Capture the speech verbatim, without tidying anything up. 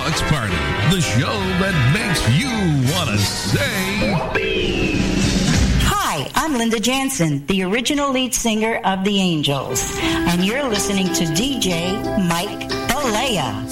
Bucks Party, the show that makes you want to say... Hi, I'm Linda Jansen, the original lead singer of The Angels, and you're listening to D J Mike Balea.